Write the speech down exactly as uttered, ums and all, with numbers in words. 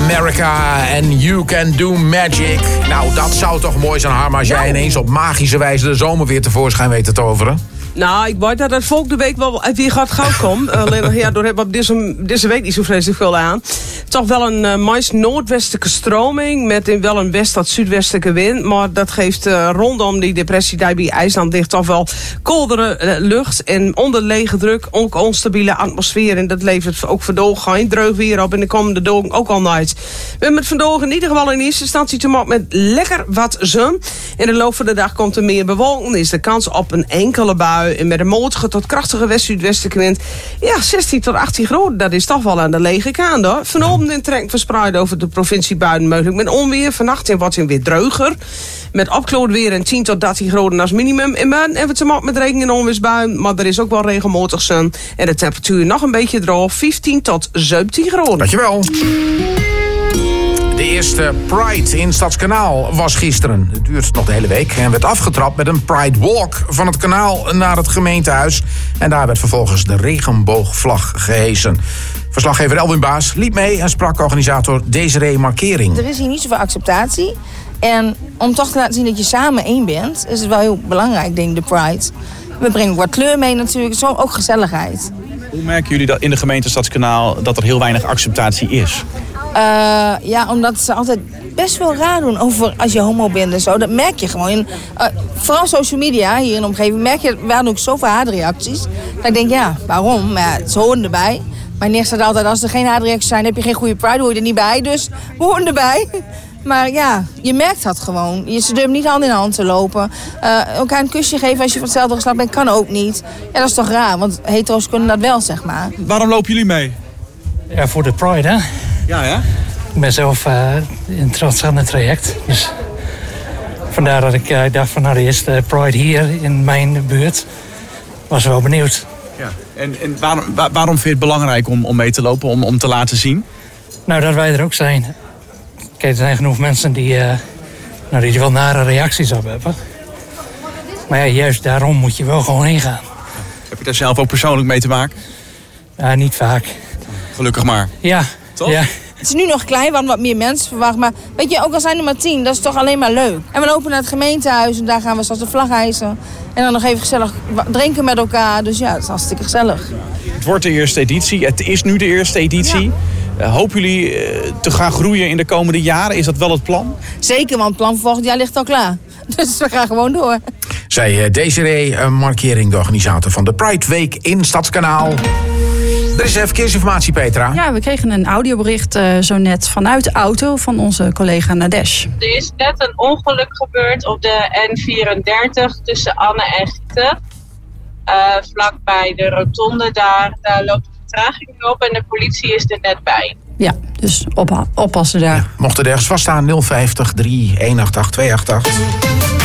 America en You Can Do Magic. Nou, dat zou toch mooi zijn, Harm, als jij ineens op magische wijze de zomer weer tevoorschijn weet te toveren. Nou, ik weet dat het volgende week wel weer gaat gauw komen. Alleen ja, door hebben we op deze, deze week niet zo vreselijk veel aan. Toch wel een uh, meest noordwestelijke stroming met in wel een west- tot zuidwestelijke wind. Maar dat geeft uh, rondom die depressie die bij IJsland ligt toch wel koldere uh, lucht. En onder lege druk ook onstabiele atmosfeer. En dat levert ook vandaag geen dreug weer op in de komende dagen ook al nooit. We hebben het vandaag in ieder geval in eerste instantie te maken met lekker wat zon. In de loop van de dag komt er meer bewolking. Is de kans op een enkele bui. En met een matige tot krachtige west-zuidwestelijke wind. Ja, zestien tot achttien graden. Dat is toch wel aan de lege kant hoor. Vanochtend in trek verspreid over de provincie buiten mogelijk met onweer. Vannacht wordt het weer dreuger. Met opkloot weer en tien tot dertien graden als minimum. In buiten hebben we te maken met regen en onweersbuien. Maar er is ook wel regelmatig zon. En de temperatuur nog een beetje droog. vijftien tot zeventien graden. Dankjewel. De eerste Pride in Stadskanaal was gisteren. Het duurt nog de hele week en werd afgetrapt met een Pride Walk van het kanaal naar het gemeentehuis. En daar werd vervolgens de regenboogvlag gehesen. Verslaggever Elwin Baas liep mee en sprak organisator Desiree Markering. Er is hier niet zoveel acceptatie. En om toch te laten zien dat je samen één bent, is het wel heel belangrijk, denk ik, de Pride. We brengen ook wat kleur mee natuurlijk, zo ook gezelligheid. Hoe merken jullie dat in de gemeente Stadskanaal dat er heel weinig acceptatie is? Uh, ja, omdat ze altijd best wel raar doen over als je homo bent en zo. Dat merk je gewoon. In, uh, vooral social media hier in de omgeving merk je, we hadden ook zoveel haatreacties. Dat ik denk, ja, waarom? Maar ja, ze horen erbij. Maar neer staat altijd, als er geen haatreacties zijn, heb je geen goede Pride, hoor je er niet bij. Dus we horen erbij. Maar ja, je merkt dat gewoon. Je, ze durven niet hand in hand te lopen. Uh, elkaar een kusje geven als je van hetzelfde geslacht bent, kan ook niet. Ja, dat is toch raar, want hetero's kunnen dat wel, zeg maar. Waarom lopen jullie mee? Ja, voor de Pride, hè? Ja, ja? Ik ben zelf uh, in het transgender traject. Dus vandaar dat ik uh, dacht van, nou, de eerste Pride hier in mijn buurt. Was wel benieuwd. Ja. En, en waarom, waar, waarom vind je het belangrijk om, om mee te lopen, om, om te laten zien? Nou, dat wij er ook zijn. Kijk, er zijn genoeg mensen die, uh, nou, die er wel nare reacties op hebben. Maar ja, juist daarom moet je wel gewoon heen gaan. Heb je daar zelf ook persoonlijk mee te maken? Ja, niet vaak. Gelukkig maar. Ja. Toch? Ja. Het is nu nog klein, we hadden wat meer mensen verwacht. Maar weet je, ook al zijn er maar tien, dat is toch alleen maar leuk. En we lopen naar het gemeentehuis en daar gaan we straks de vlag hijsen. En dan nog even gezellig drinken met elkaar. Dus ja, het is hartstikke gezellig. Het wordt de eerste editie. Het is nu de eerste editie. Ja. Uh, hopen jullie uh, te gaan groeien in de komende jaren? Is dat wel het plan? Zeker, want het plan voor volgend jaar ligt al klaar. Dus we gaan gewoon door. Zij uh, Desiree uh, Markering, de organisator van de Pride Week in Stadskanaal. Er is verkeersinformatie, Petra. Ja, we kregen een audiobericht uh, zo net vanuit de auto van onze collega Nadesh. Er is net een ongeluk gebeurd op de N vierendertig tussen Anne en Gieten. Uh, vlakbij de rotonde daar, daar loopt de vertraging op en de politie is er net bij. Ja, dus op, oppassen daar. Ja, mocht er ergens vaststaan, nul vijftig, drie, een acht acht, twee acht acht.